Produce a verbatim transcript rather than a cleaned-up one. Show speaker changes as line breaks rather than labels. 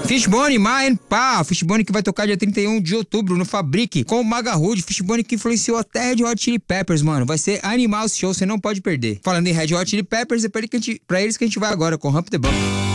Fishbone, Man, pá. Fishbone que vai tocar dia trinta e um de outubro no Fabric com o Maga Hood. Fishbone que influenciou até Red Hot Chili Peppers, mano. Vai ser animal esse show, você não pode perder. Falando em Red Hot Chili Peppers, é pra, ele que a gente, pra eles que a gente vai agora com Hump the Bump.